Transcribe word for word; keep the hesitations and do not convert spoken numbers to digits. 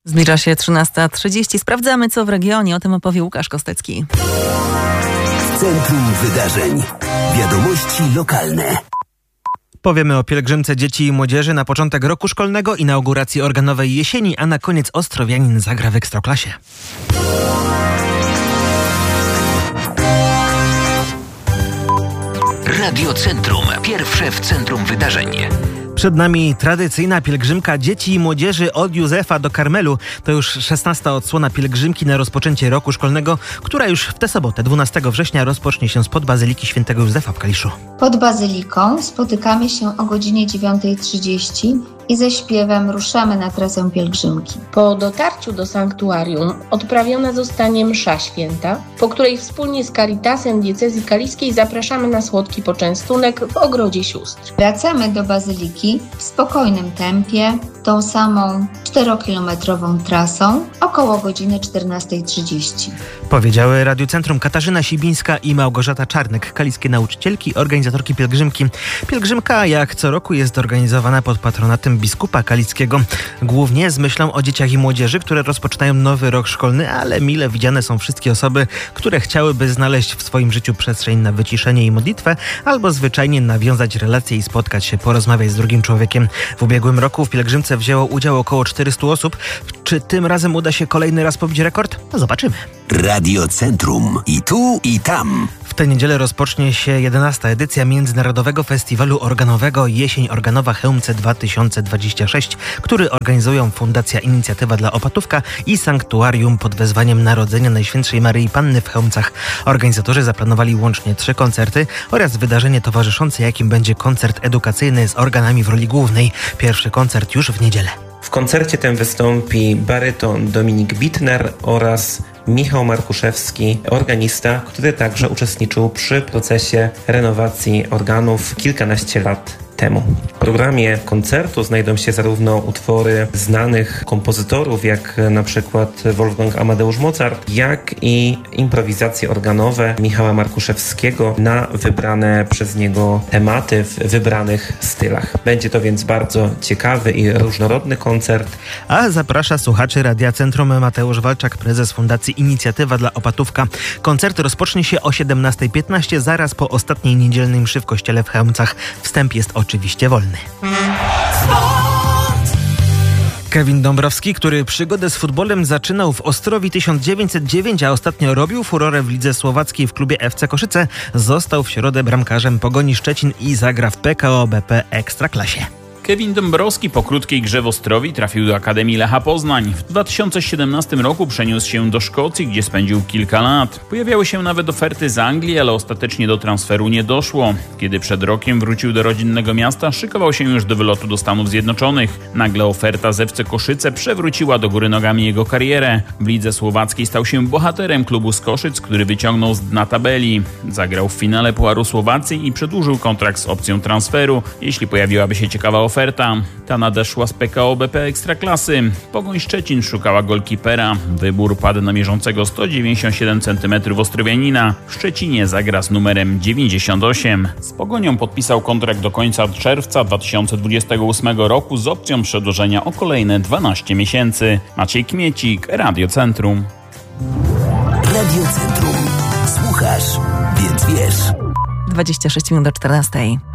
Zbliża się trzynasta trzydzieści. Sprawdzamy, co w regionie. O tym opowie Łukasz Kostecki. Centrum Wydarzeń. Wiadomości lokalne. Powiemy o pielgrzymce dzieci i młodzieży na początek roku szkolnego, inauguracji organowej jesieni, a na koniec ostrowianin zagra w Ekstraklasie. Radio Centrum. Pierwsze w centrum wydarzeń. Przed nami tradycyjna pielgrzymka dzieci i młodzieży od Józefa do Karmelu. To już szesnasta odsłona pielgrzymki na rozpoczęcie roku szkolnego, która już w tę sobotę, dwunastego września, rozpocznie się spod Bazyliki Świętego Józefa w Kaliszu. Pod Bazyliką spotykamy się o godzinie dziewiąta trzydzieści i ze śpiewem ruszamy na trasę pielgrzymki. Po dotarciu do sanktuarium odprawiona zostanie msza święta, po której wspólnie z Caritasem Diecezji Kaliskiej zapraszamy na słodki poczęstunek w Ogrodzie Sióstr. Wracamy do Bazyliki w spokojnym tempie, tą samą czterokilometrową trasą, około godziny czternasta trzydzieści. Powiedziały Radiu Centrum Katarzyna Sibińska i Małgorzata Czarnek, kaliskie nauczycielki, organizatorki pielgrzymki. Pielgrzymka jak co roku jest organizowana pod patronatem biskupa kaliskiego, głównie z myślą o dzieciach i młodzieży, które rozpoczynają nowy rok szkolny, ale mile widziane są wszystkie osoby, które chciałyby znaleźć w swoim życiu przestrzeń na wyciszenie i modlitwę, albo zwyczajnie nawiązać relacje i spotkać się, porozmawiać z drugim człowiekiem. W ubiegłym roku w pielgrzymce wzięło udział około czterystu osób. Czy tym razem uda się kolejny raz pobić rekord? No zobaczymy. Radio Centrum. I tu, i tam. W tę niedzielę rozpocznie się jedenasta edycja Międzynarodowego Festiwalu Organowego Jesień Organowa Chełmce dwa tysiące dwadzieścia sześć, który organizują Fundacja Inicjatywa dla Opatówka i Sanktuarium pod wezwaniem Narodzenia Najświętszej Maryi Panny w Chełmcach. Organizatorzy zaplanowali łącznie trzy koncerty oraz wydarzenie towarzyszące, jakim będzie koncert edukacyjny z organami w roli głównej. Pierwszy koncert już w niedzielę. W koncercie tym wystąpi baryton Dominik Bittner oraz Michał Markuszewski, organista, który także uczestniczył przy procesie renowacji organów kilkanaście lat temu. W programie koncertu znajdą się zarówno utwory znanych kompozytorów, jak na przykład Wolfgang Amadeusz Mozart, jak i improwizacje organowe Michała Markuszewskiego na wybrane przez niego tematy w wybranych stylach. Będzie to więc bardzo ciekawy i różnorodny koncert. A zaprasza słuchaczy Radia Centrum Mateusz Walczak, prezes Fundacji Inicjatywa dla Opatówka. Koncert rozpocznie się o siedemnasta piętnaście, zaraz po ostatniej niedzielnej mszy w kościele w Chełmcach. Wstęp jest oczywiście wolny. Kevin Dąbrowski, który przygodę z futbolem zaczynał w Ostrowi tysiąc dziewięćset dziewięć, a ostatnio robił furorę w lidze słowackiej w klubie F C Koszyce, został w środę bramkarzem Pogoni Szczecin i zagra w P K O B P Ekstraklasie. Kevin Dąbrowski po krótkiej grze w Ostrowi trafił do Akademii Lecha Poznań. W dwa tysiące siedemnastym roku przeniósł się do Szkocji, gdzie spędził kilka lat. Pojawiały się nawet oferty z Anglii, ale ostatecznie do transferu nie doszło. Kiedy przed rokiem wrócił do rodzinnego miasta, szykował się już do wylotu do Stanów Zjednoczonych. Nagle oferta z F C Koszyce przewróciła do góry nogami jego karierę. W lidze słowackiej stał się bohaterem klubu z Koszyc, który wyciągnął z dna tabeli. Zagrał w finale Pucharu Słowacji i przedłużył kontrakt z opcją transferu, jeśli pojawiłaby się ciekawa oferta. Oferta. Ta nadeszła z P K O B P Ekstraklasy. Pogoń Szczecin szukała golkipera. Wybór padł na mierzącego sto dziewięćdziesiąt siedem centymetrów ostrowianina. W Szczecinie zagra z numerem dziewięćdziesiąt osiem. Z Pogonią podpisał kontrakt do końca czerwca dwa tysiące dwudziestego ósmego roku z opcją przedłużenia o kolejne dwanaście miesięcy. Maciej Kmiecik, Radio Centrum. Radio Centrum. Słuchasz, więc wiesz. dwadzieścia sześć minut do czternastej.